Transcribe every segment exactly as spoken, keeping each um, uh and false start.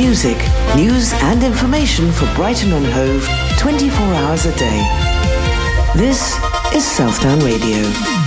music, news and information for Brighton and Hove twenty-four hours a day. This is Southdown Radio.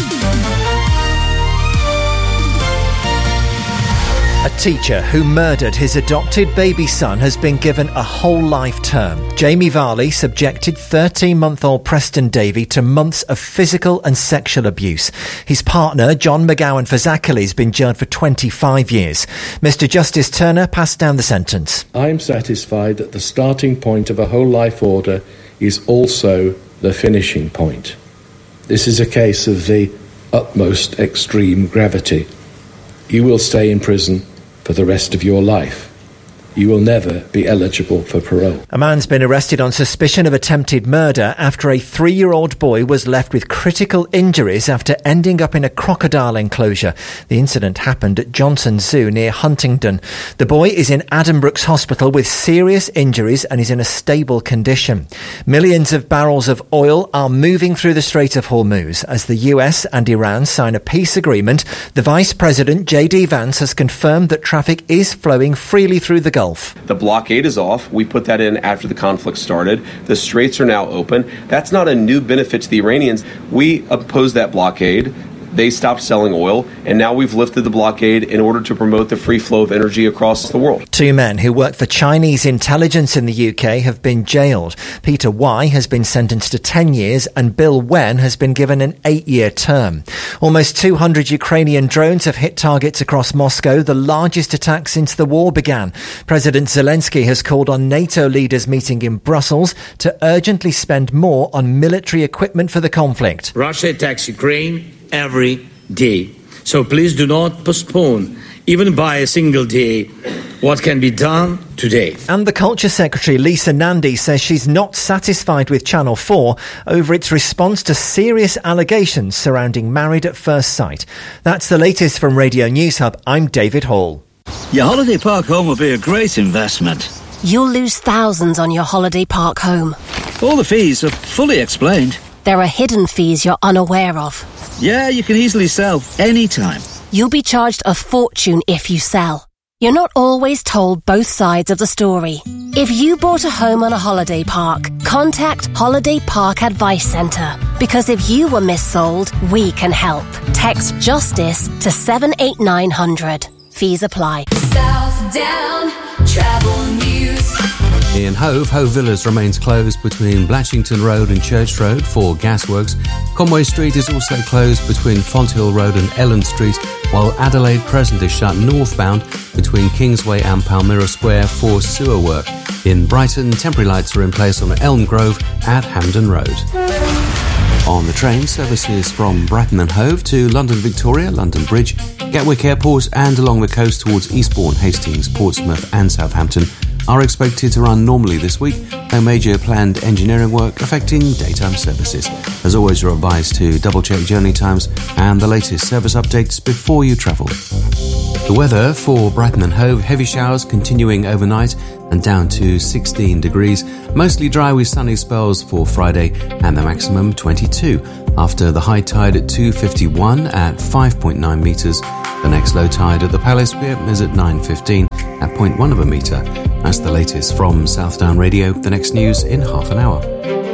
A teacher who murdered his adopted baby son has been given a whole life term. Jamie Varley subjected thirteen-month-old Preston Davey to months of physical and sexual abuse. His partner, John McGowan Fazakerley, has been jailed for twenty-five years. Mister Justice Turner passed down the sentence. I am satisfied that the starting point of a whole life order is also the finishing point. This is a case of the utmost extreme gravity. You will stay in prison for the rest of your life. You will never be eligible for parole. A man's been arrested on suspicion of attempted murder after a three-year-old boy was left with critical injuries after ending up in a crocodile enclosure. The incident happened at Johnson Zoo near Huntingdon. The boy is in Addenbrooke's Hospital with serious injuries and is in a stable condition. Millions of barrels of oil are moving through the Strait of Hormuz. As the U S and Iran sign a peace agreement, the Vice President, J D Vance, has confirmed that traffic is flowing freely through the Gulf. The blockade is off. We put that in after the conflict started. The straits are now open. That's not a new benefit to the Iranians. We opposed that blockade. They stopped selling oil, and now we've lifted the blockade in order to promote the free flow of energy across the world. Two men who work for Chinese intelligence in the U K have been jailed. Peter Y has been sentenced to ten years and Bill Wen has been given an eight-year term. Almost two hundred Ukrainian drones have hit targets across Moscow, the largest attack since the war began. President Zelensky has called on NATO leaders meeting in Brussels to urgently spend more on military equipment for the conflict. Russia attacks Ukraine every day. So please do not postpone, even by a single day, what can be done today. And the Culture Secretary, Lisa Nandy, says she's not satisfied with Channel four over its response to serious allegations surrounding Married at First Sight. That's the latest from Radio News Hub. I'm David Hall. Your holiday park home will be a great investment. You'll lose thousands on your holiday park home. All the fees are fully explained. There are hidden fees you're unaware of. Yeah, you can easily sell anytime. You'll be charged a fortune if you sell. You're not always told both sides of the story. If you bought a home on a holiday park, contact Holiday Park Advice Centre. Because if you were missold, we can help. Text JUSTICE to seven eight nine hundred. Fees apply. Southdown Travel News. In Hove, Hove Villas remains closed between Blatchington Road and Church Road for gasworks. Conway Street is also closed between Fonthill Road and Ellen Street, while Adelaide Crescent is shut northbound between Kingsway and Palmyra Square for sewer work. In Brighton, temporary lights are in place on Elm Grove at Hampden Road. On the train, services from Brighton and Hove to London Victoria, London Bridge, Gatwick Airport and along the coast towards Eastbourne, Hastings, Portsmouth and Southampton are expected to run normally this week, no major planned engineering work affecting daytime services. As always, you're advised to double-check journey times and the latest service updates before you travel. The weather for Brighton and Hove, heavy showers continuing overnight and down to sixteen degrees, mostly dry with sunny spells for Friday and the maximum twenty-two. After the high tide at two fifty-one at five point nine metres, the next low tide at the Palace Pier is at nine fifteen at zero point one of a metre. That's the latest from Southdown Radio. The next news in half an hour.